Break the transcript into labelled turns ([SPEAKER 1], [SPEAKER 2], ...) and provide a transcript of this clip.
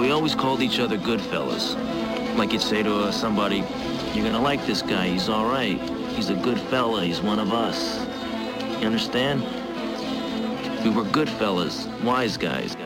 [SPEAKER 1] we always called each other good fellas. Like you'd say to somebody, you're gonna like this guy, he's all right. He's a good fella, he's one of us. You understand? We were good fellas, wise guys.